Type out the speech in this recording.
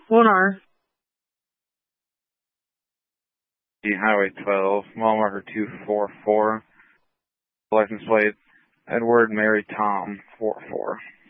Lennar. Highway 12, mile marker 244, license plate Edward Mary Tom 44.